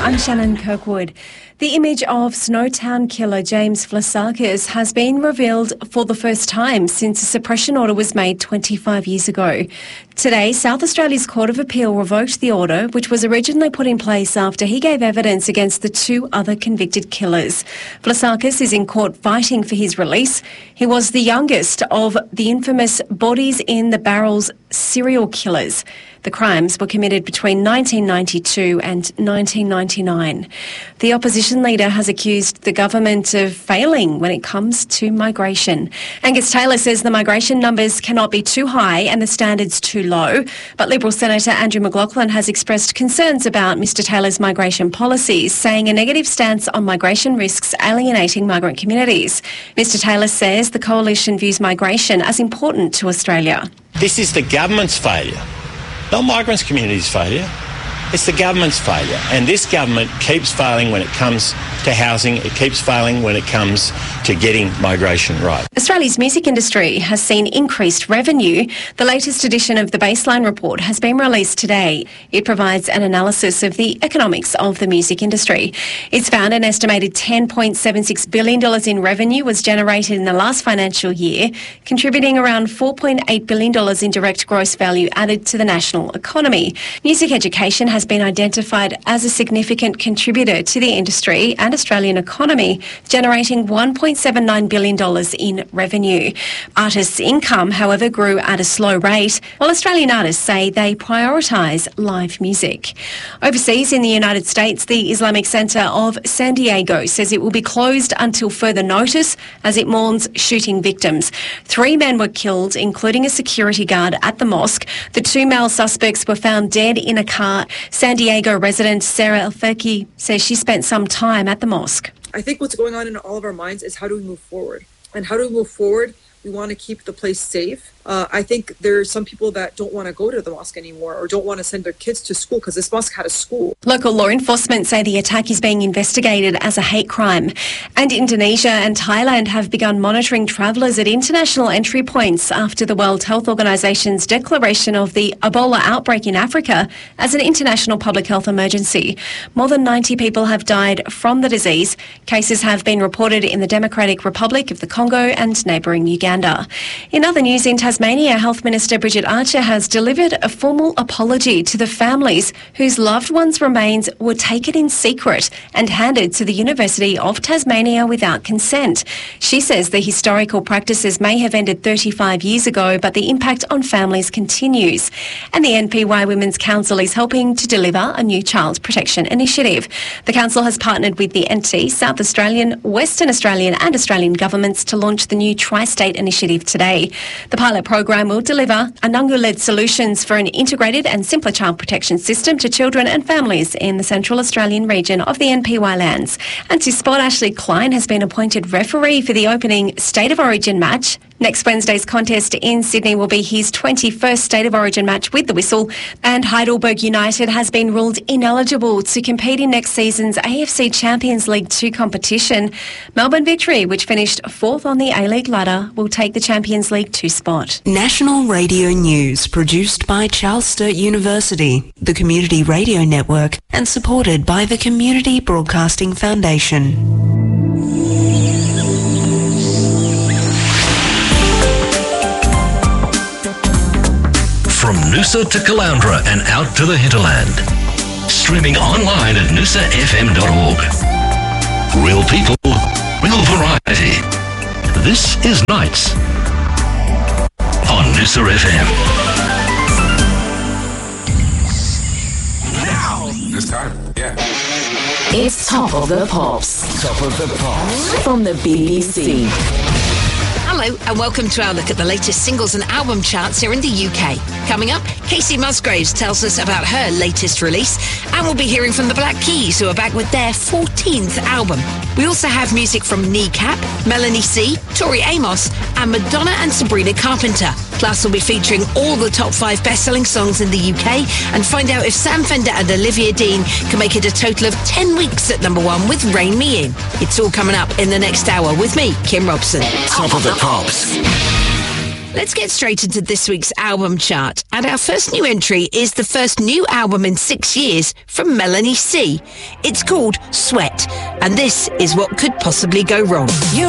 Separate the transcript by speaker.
Speaker 1: I'm Shannon Kirkwood. The image of Snowtown killer James Vlasakis has been revealed for the first time since a suppression order was made 25 years ago. Today, South Australia's Court of Appeal revoked the order, which was originally put in place after he gave evidence against the two other convicted killers. Vlasakis is in court fighting for his release. He was the youngest of the infamous bodies in the barrels serial killers. The crimes were committed between 1992 and 1999. The opposition leader has accused the government of failing when it comes to migration. Angus Taylor says the migration numbers cannot be too high and the standards too low. But Liberal Senator Andrew McLaughlin has expressed concerns about Mr Taylor's migration policies, saying a negative stance on migration risks alienating migrant communities. Mr Taylor says the coalition views migration as important to Australia.
Speaker 2: This is the government's failure. Not migrants' community's failure. It's the government's failure. And this government keeps failing when it comes to housing. It keeps failing when it comes to getting migration right.
Speaker 1: Australia's music industry has seen increased revenue. The latest edition of the Baseline Report has been released today. It provides an analysis of the economics of the music industry. It's found an estimated $10.76 billion in revenue was generated in the last financial year, contributing around $4.8 billion in direct gross value added to the national economy. Music education has been identified as a significant contributor to the industry and Australian economy, generating $1.79 billion in revenue. Artists' income, however, grew at a slow rate, while Australian artists say they prioritise live music. Overseas in the United States, the Islamic Center of San Diego says it will be closed until further notice as it mourns shooting victims. 3 men were killed, including a security guard at the mosque. The 2 male suspects were found dead in a car. San Diego resident Sarah Alfeki says she spent some time at the mosque.
Speaker 3: I think what's going on in all of our minds is how do we move forward? And how do we move forward? We want to keep the place safe. I think there's some people that don't want to go to the mosque anymore or don't want to send their kids to school because this mosque had a school.
Speaker 1: Local law enforcement say the attack is being investigated as a hate crime. And Indonesia and Thailand have begun monitoring travellers at international entry points after the World Health Organization's declaration of the Ebola outbreak in Africa as an international public health emergency. More than 90 people have died from the disease. Cases have been reported in the Democratic Republic of the Congo and neighbouring Uganda. In other news, in Tasmania, Health Minister Bridget Archer has delivered a formal apology to the families whose loved ones' remains were taken in secret and handed to the University of Tasmania without consent. She says the historical practices may have ended 35 years ago, but the impact on families continues. And the NPY Women's Council is helping to deliver a new child protection initiative. The council has partnered with the NT, South Australian, Western Australian and Australian governments to launch the new Tri-State initiative today. The pilot program will deliver Anangu-led solutions for an integrated and simpler child protection system to children and families in the Central Australian region of the NPY lands. And to sport, Ashley Klein has been appointed referee for the opening State of Origin match. Next Wednesday's contest in Sydney will be his 21st State of Origin match with the whistle, and Heidelberg United has been ruled ineligible to compete in next season's AFC Champions League 2 competition. Melbourne Victory, which finished 4th on the A-League ladder, will take the Champions League 2 spot.
Speaker 4: National Radio News, produced by Charles Sturt University, the Community Radio Network, and supported by the Community Broadcasting Foundation.
Speaker 5: From Noosa to Caloundra and out to the hinterland. Streaming online at noosafm.org. Real people, real variety. This is Nights on Noosa FM.
Speaker 6: Now! This time, yeah.
Speaker 7: It's Top of the Pops.
Speaker 6: Top of the Pops.
Speaker 7: From the BBC.
Speaker 8: Hello and welcome to our look at the latest singles and album charts here in the UK. Coming up, Casey Musgraves tells us about her latest release, and we'll be hearing from the Black Keys, who are back with their 14th album. We also have music from Kneecap, Melanie C, Tori Amos, and Madonna and Sabrina Carpenter. Plus, we'll be featuring all the top 5 best-selling songs in the UK and find out if Sam Fender and Olivia Dean can make it a total of 10 weeks at number 1 with Rain Me In. It's all coming up in the next hour with me, Kim Robson.
Speaker 5: Top of the Pops.
Speaker 8: Let's get straight into this week's album chart. And our first new entry is the first new album in 6 years from Melanie C. It's called Sweat, and this is what could possibly go wrong.